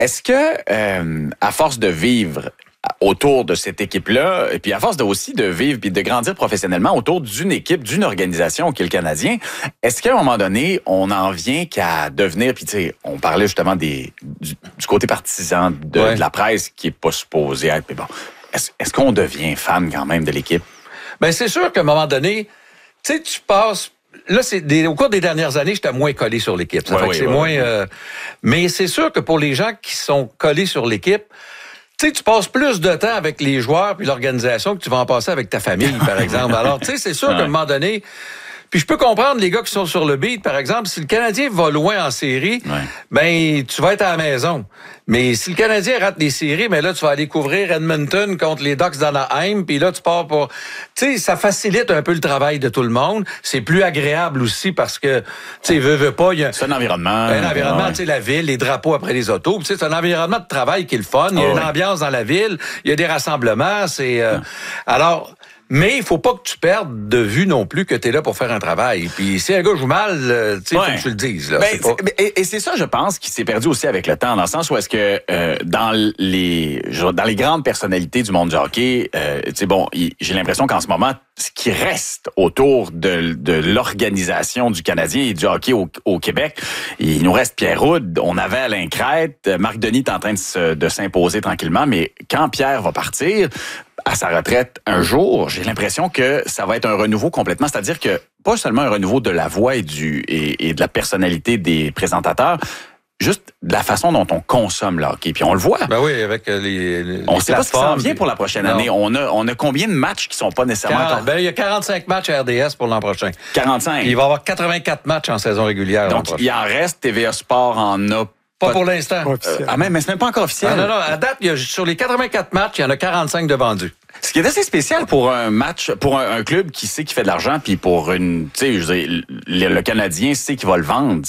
Est-ce que, à force de vivre autour de cette équipe-là, et puis à force aussi de vivre puis de grandir professionnellement autour d'une équipe, d'une organisation qui est le Canadien, est-ce qu'à un moment donné, on en vient qu'à devenir, puis tu sais, on parlait justement du côté partisan de la presse qui est pas supposé être, mais bon, est-ce qu'on devient fan quand même de l'équipe? Bien, c'est sûr qu'à un moment donné, tu sais, tu passes... Là, au cours des dernières années, j'étais moins collé sur l'équipe. Ça fait que c'est moins... mais c'est sûr que pour les gens qui sont collés sur l'équipe, tu sais, tu passes plus de temps avec les joueurs puis l'organisation que tu vas en passer avec ta famille, par exemple. Alors, tu sais, c'est sûr qu'à un moment donné... Puis je peux comprendre les gars qui sont sur le beat, par exemple, si le Canadien va loin en série, ben tu vas être à la maison. Mais si le Canadien rate des séries, ben là tu vas aller couvrir Edmonton contre les Ducks d'Anaheim, puis là tu pars pour... Tu sais, ça facilite un peu le travail de tout le monde. C'est plus agréable aussi parce que, tu sais, veut pas... C'est un environnement. Un environnement, tu sais, la ville, les drapeaux après les autos. Tu sais, c'est un environnement de travail qui est le fun. Il y a une ambiance dans la ville, il y a des rassemblements. C'est alors... Mais il faut pas que tu perdes de vue non plus que tu es là pour faire un travail. Puis si un gars joue mal, tu sais, faut que tu le dises. Là. Et c'est ça, je pense, qui s'est perdu aussi avec le temps, dans le sens où est-ce que dans les grandes personnalités du monde du hockey, tu sais, bon, j'ai l'impression qu'en ce moment, ce qui reste autour de l'organisation du Canadien et du hockey au Québec, il nous reste Pierre Houd, on avait Alain Crête, Marc Denis est en train de s'imposer tranquillement, mais quand Pierre va partir à sa retraite un jour, j'ai l'impression que ça va être un renouveau complètement. C'est-à-dire que pas seulement un renouveau de la voix et de la personnalité des présentateurs, juste de la façon dont on consomme le hockey. Puis on le voit. Ben oui, avec les on ne sait pas ce qui s'en vient pour la prochaine année. On a combien de matchs qui sont pas nécessairement... il y a 45 matchs à RDS pour l'an prochain. 45. Il va y avoir 84 matchs en saison régulière. Donc, il en reste. TVA Sport en a... Pas pour l'instant. Mais c'est même pas encore officiel. Non. À date, sur les 84 matchs, il y en a 45 de vendus. Ce qui est assez spécial pour un match, pour un club qui sait qu'il fait de l'argent, puis pour tu sais, je veux dire, le Canadien sait qu'il va le vendre,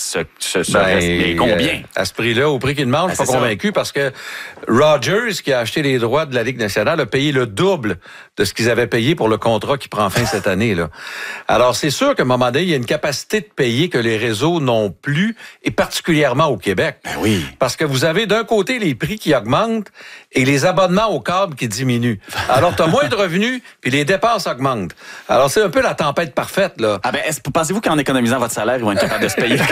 mais combien? À ce prix-là, au prix qu'il demande, je suis pas convaincu, parce que Rogers, qui a acheté les droits de la Ligue nationale, a payé le double de ce qu'ils avaient payé pour le contrat qui prend fin cette année, là. Alors, c'est sûr qu'à un moment donné, il y a une capacité de payer que les réseaux n'ont plus, et particulièrement au Québec. Ben oui. Parce que vous avez d'un côté les prix qui augmentent et les abonnements au câble qui diminuent. Alors, t'as moins de revenus, puis les dépenses augmentent. Alors, c'est un peu la tempête parfaite, là. Ah ben, pensez-vous qu'en économisant votre salaire, ils vont être capables de se payer?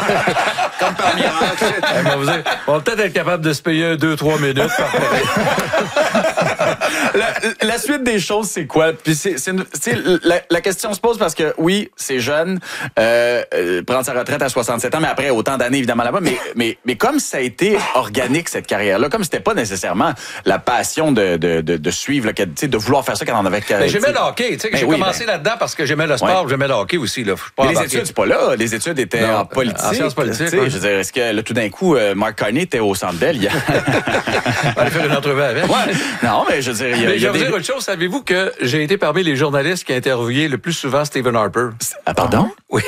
Comme par miracle. On va peut-être être capable de se payer 2-3 minutes par la suite des choses, c'est quoi? Puis la question se pose parce que, oui, c'est jeune, prendre sa retraite à 67 ans, mais après autant d'années, évidemment, là-bas. Mais comme ça a été organique, cette carrière-là, comme c'était pas nécessairement la passion de suivre, là, de vouloir faire ça quand on avait... J'aimais le hockey. J'ai commencé là-dedans parce que j'aimais le sport, j'aimais le hoquet aussi. Là. Mais les études, c'est pas là. Les études étaient en politique. En sciences politiques. Je veux dire, est-ce que là, tout d'un coup, Mark Carney était au Centre Bell? On va aller faire une entrevue avec. Non, mais je veux dire... Je vais vous dire autre chose. Savez-vous que j'ai été parmi les journalistes qui ont interviewé le plus souvent Stephen Harper? Ah, pardon? Oui.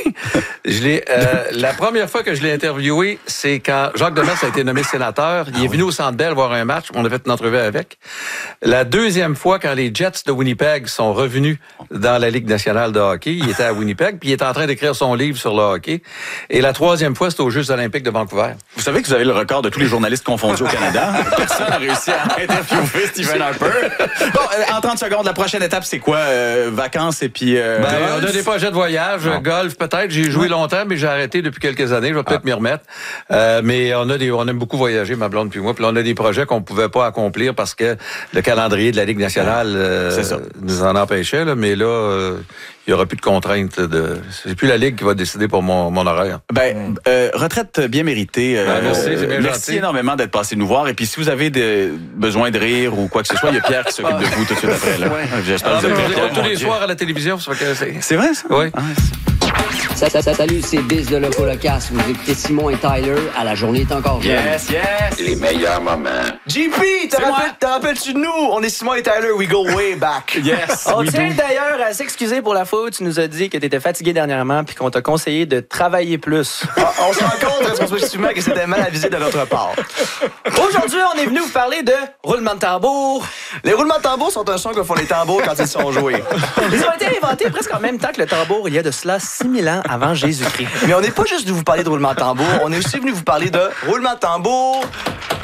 La première fois que je l'ai interviewé, c'est quand Jacques Demers a été nommé sénateur. Il est venu au Centre Bell voir un match. On a fait une entrevue avec. La deuxième fois, quand les Jets de Winnipeg sont revenus dans la Ligue nationale de hockey, il était à Winnipeg, puis il est en train d'écrire son livre sur le hockey. Et la troisième fois, c'était aux Jeux olympiques de Vancouver. Vous savez que vous avez le record de tous les journalistes confondus au Canada? Personne n'a réussi à interviewer Stephen Harper. Bon, en 30 secondes, la prochaine étape, c'est quoi? Vacances et puis... on a des projets de voyage, golf peut-être. J'ai joué longtemps, mais j'ai arrêté depuis quelques années. Je vais peut-être m'y remettre. Mais on aime beaucoup voyager, ma blonde puis moi. Puis là, on a des projets qu'on pouvait pas accomplir parce que le calendrier de la Ligue nationale nous en empêchait. Là, mais là, il n'y aura plus de contraintes. C'est plus la Ligue qui va décider pour mon horaire. Retraite bien méritée. Merci, c'est bien merci gentil. Énormément d'être passé nous voir. Et puis, si vous avez besoin de rire ou quoi que ce soit, il y a Pierre qui s'occupe de vous tout de suite après. Là. J'espère que vous avez bien. Tous les soirs à la télévision. C'est vrai, ça? Oui. Salut, c'est Biz de Loco Locas. Vous écoutez Simon et Tyler à La Journée est encore jeune. Yes. Les meilleurs moments. JP, te rappelles-tu de nous? On est Simon et Tyler, we go way back. Yes. On tient d'ailleurs à s'excuser pour la fois où tu nous as dit que tu étais fatigué dernièrement puis qu'on t'a conseillé de travailler plus. On se rend compte rétrospectivement que c'était mal avisé de notre part. Aujourd'hui, on est venu vous parler de roulement de tambour. Les roulements de tambour sont un son que font les tambours quand ils sont joués. Ils ont été inventés presque en même temps que le tambour, il y a de cela 6000 ans avant Jésus-Christ. Mais on n'est pas juste venu vous parler de roulement de tambour, on est aussi venu vous parler de roulement de tambour